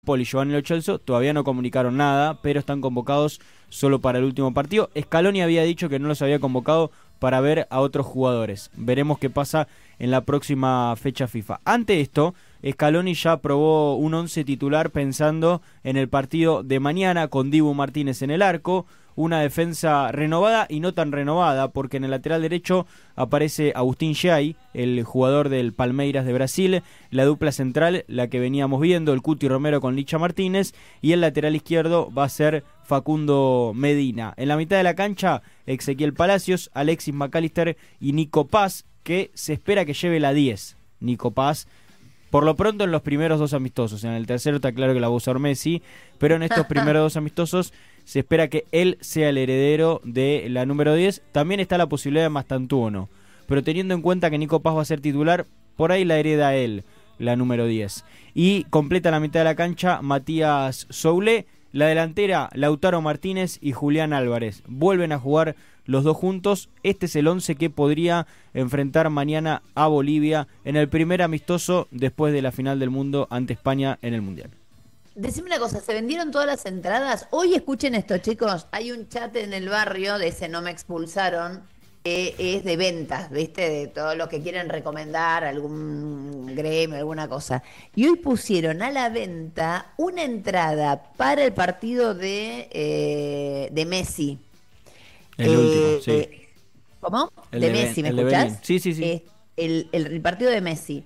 Poli y Giovanni Lo Celso todavía no comunicaron nada, pero están convocados solo para el último partido. Scaloni había dicho que no los había convocado para ver a otros jugadores. Veremos qué pasa en la próxima fecha FIFA. Ante esto, Scaloni ya probó un 11 titular pensando en el partido de mañana con Dibu Martínez en el arco, una defensa renovada y no tan renovada, porque en el lateral derecho aparece Agustín Giai, el jugador del Palmeiras de Brasil, la dupla central, la que veníamos viendo, el Cuti Romero con Licha Martínez, y el lateral izquierdo va a ser Facundo Medina. En la mitad de la cancha, Ezequiel Palacios, Alexis McAllister y Nico Paz, que se espera que lleve la 10. Nico Paz, por lo pronto en los primeros dos amistosos. En el tercero está claro que la va a usar Messi, pero en estos primeros dos amistosos se espera que él sea el heredero de la número 10. También está la posibilidad de Mastantuono, pero teniendo en cuenta que Nico Paz va a ser titular, por ahí la hereda él, la número 10. Y completa la mitad de la cancha Matías Soulé, la delantera Lautaro Martínez y Julián Álvarez. Vuelven a jugar los dos juntos. Este es el 11 que podría enfrentar mañana a Bolivia en el primer amistoso después de la final del mundo ante España en el Mundial. Decime una cosa, ¿se vendieron todas las entradas? Hoy escuchen esto, chicos, hay un chat en el barrio de ese No Me Expulsaron, que es de ventas, ¿viste? De todos los que quieren recomendar algún gremio, alguna cosa. Y hoy pusieron a la venta una entrada para el partido de Messi. El último, sí. ¿Cómo? El de de Messi, ¿me el de escuchás? Belín. Sí, sí, sí. El partido de Messi.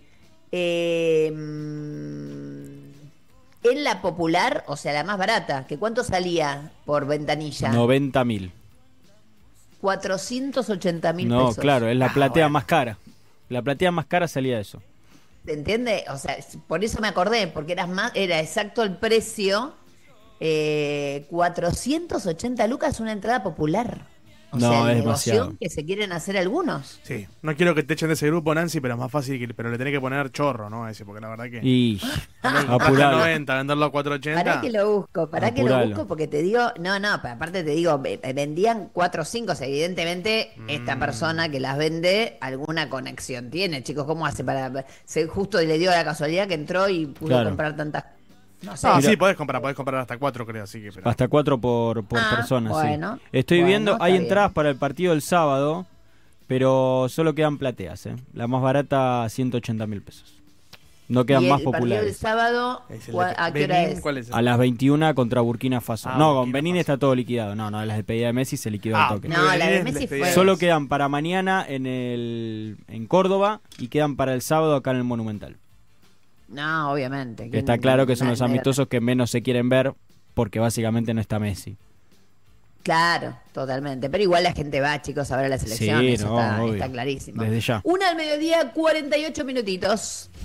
En la popular, o sea, la más barata, ¿que cuánto salía por ventanilla? 90.000. 480.000 No, pesos. claro, es la platea más cara. La platea más cara salía eso. ¿Se entiende? O sea, por eso me acordé, porque era exacto el precio. 480 lucas una entrada popular. O No, sea, es el demasiado. negocio que se quieren hacer algunos. Sí, no quiero que te echen de ese grupo, Nancy, pero es más fácil, pero le tenés que poner chorro, ¿no? Ese, porque la verdad que... Y Apuralo. apuralo. 90, venderlo a 480. Pará que lo busco, Apuralo. porque te digo, no, pero aparte te digo, vendían 4 o 5, o sea, evidentemente esta persona que las vende alguna conexión tiene, chicos, ¿cómo hace para...? Justo le dio la casualidad que entró y pudo Claro. comprar tantas... No sé. Ah, Mira. sí, podés comprar hasta 4, creo, así que... Pero... Hasta 4 por persona, bueno, sí. Estoy bueno, viendo, está hay bien. entradas para el partido del sábado, pero solo quedan plateas, ¿eh? La más barata, 180.000 pesos. No quedan Y más el partido del populares. sábado, Es el ¿a qué hora Benín, es? ¿cuál es? A las 21 contra Burkina Faso. Ah, No, con Burkina Benín Faso. está todo liquidado. No, las despedidas de Messi se liquidó al toque. No, la de Benín es Messi despedida. fue... Solo quedan para mañana en Córdoba y quedan para el sábado acá en el Monumental. No, obviamente. Que está claro que son los amistosos que menos se quieren ver porque básicamente no está Messi. Claro, totalmente. Pero igual la gente va, chicos, a ver a la selección. Sí, Eso no, obvio. está clarísimo. Desde ya. 1 al mediodía, 48 minutitos.